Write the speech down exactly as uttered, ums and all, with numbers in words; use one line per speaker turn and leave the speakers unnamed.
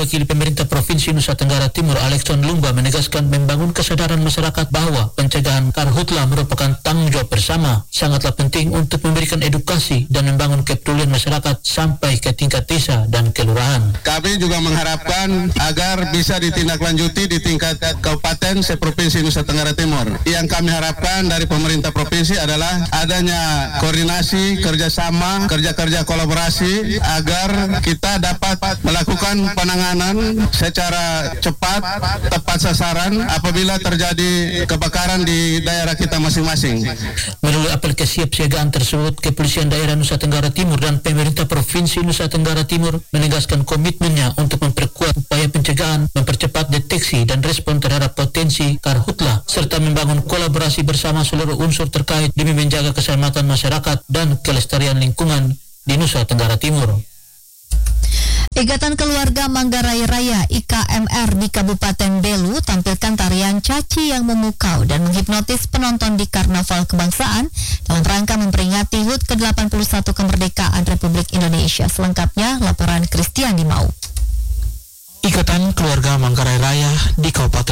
Wakil Pemerintah Provinsi Nusa Tenggara Timur Alexon Lumba menegaskan membangun kesadaran masyarakat bahwa pencegahan karhutla merupakan tanggung jawab bersama. Sangatlah penting untuk memberikan edukasi dan membangun kepedulian masyarakat sampai ke tingkat desa dan kelurahan.
Kami juga mengharapkan agar bisa ditindaklanjuti di tingkat kabupaten seprovinsi Nusa Tenggara Timur. Yang kami harapkan dari pemerintah provinsi adalah adanya koordinasi, kerjasama, kerja-kerja kolaborasi agar kita dapat melakukan penanganan secara cepat, tepat sasaran apabila terjadi kebakaran di daerah kita masing-masing.
Melalui apel kesiapsiagaan tersebut, Kepolisian Daerah Nusa Tenggara Timur dan Pemerintah Provinsi Nusa Tenggara Timur menegaskan komitmennya untuk memperkuat upaya pencegahan, mempercepat deteksi dan respon terhadap potensi karhutla, serta membangun kolaborasi bersama seluruh unsur terkait demi menjaga keselamatan masyarakat dan kelestarian lingkungan di Nusa Tenggara Timur.
Ikatan Keluarga Manggarai Raya I K M R di Kabupaten Belu tampilkan tarian caci yang memukau dan menghipnotis penonton di Karnaval Kebangsaan dalam rangka memperingati H U T ke delapan puluh satu kemerdekaan Republik Indonesia. Selengkapnya laporan Christian Dimau.
Ikatan Keluarga Manggarai Raya di Kabupaten